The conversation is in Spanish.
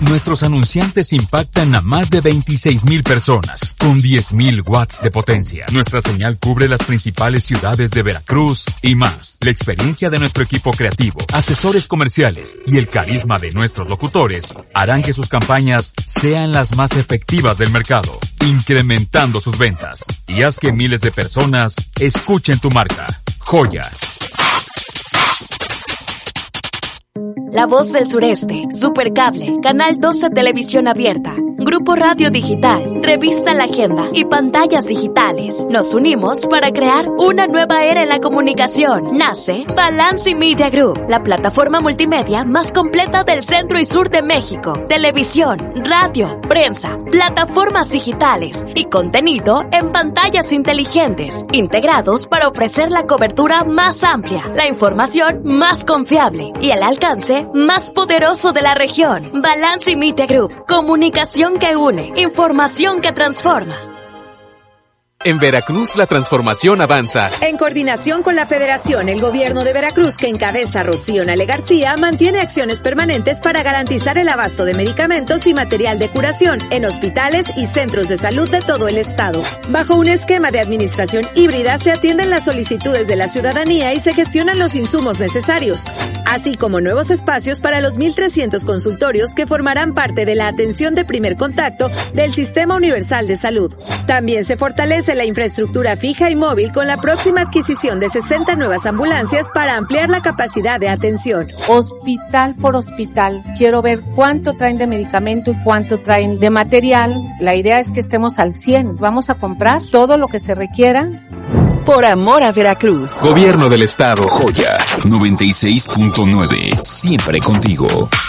Nuestros anunciantes impactan a más de 26,000 personas, con 10,000 watts de potencia. Nuestra señal cubre las principales ciudades de Veracruz y más. La experiencia de nuestro equipo creativo, asesores comerciales y el carisma de nuestros locutores harán que sus campañas sean las más efectivas del mercado, incrementando sus ventas. Y haz que miles de personas escuchen tu marca. Joya. La Voz del Sureste, Supercable, Canal 12 Televisión Abierta, Grupo Radio Digital, Revista La Agenda y Pantallas Digitales. Nos unimos para crear una nueva era en la comunicación. Nace Balance Media Group, la plataforma multimedia más completa del centro y sur de México. Televisión, radio, prensa, plataformas digitales y contenido en pantallas inteligentes, integrados para ofrecer la cobertura más amplia, la información más confiable y el alcance más poderoso de la región. Balance Media Group, comunicación que une, información que transforma. En Veracruz la transformación avanza. En coordinación con la Federación, el gobierno de Veracruz, que encabeza Rocío Nale García, mantiene acciones permanentes para garantizar el abasto de medicamentos y material de curación en hospitales y centros de salud de todo el estado. Bajo un esquema de administración híbrida se atienden las solicitudes de la ciudadanía y se gestionan los insumos necesarios, así como nuevos espacios para los 1,300 consultorios que formarán parte de la atención de primer contacto del Sistema Universal de Salud. También se fortalece la infraestructura fija y móvil con la próxima adquisición de 60 nuevas ambulancias para ampliar la capacidad de atención. Hospital por hospital, quiero ver cuánto traen de medicamento y cuánto traen de material. La idea es que estemos al 100. Vamos a comprar todo lo que se requiera. Por amor a Veracruz. Gobierno del Estado. Joya 96.9. Siempre contigo.